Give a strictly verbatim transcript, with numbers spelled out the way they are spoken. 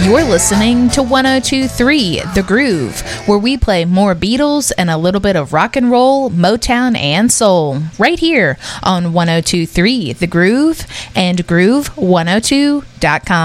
You're listening to one oh two point three The Groove, where we play more Beatles and a little bit of rock and roll, Motown, and soul, right here on one oh two point three The Groove and groove one oh two dot com.